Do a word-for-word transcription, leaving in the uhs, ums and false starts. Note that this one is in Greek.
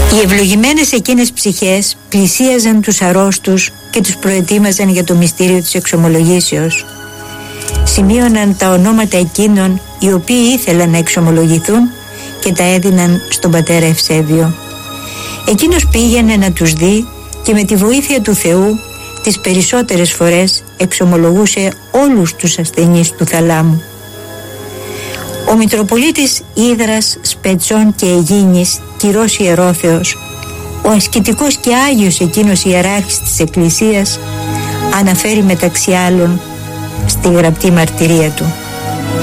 Οι ευλογημένες εκείνες ψυχές πλησίαζαν τους αρρώστους και τους προετοίμαζαν για το μυστήριο της εξομολογήσεως. Σημείωναν τα ονόματα εκείνων οι οποίοι ήθελαν να εξομολογηθούν και τα έδιναν στον πατέρα Ευσέβιο. Εκείνος πήγαινε να τους δει και με τη βοήθεια του Θεού τις περισσότερες φορές εξομολογούσε όλους τους ασθενείς του θαλάμου. Ο Μητροπολίτης Ύδρας, Σπετσών και Αιγίνης, Κυρός Ιερόθεος, ο ασκητικός και άγιος εκείνος ιεράρχης της Εκκλησίας, αναφέρει μεταξύ άλλων στη γραπτή μαρτυρία του: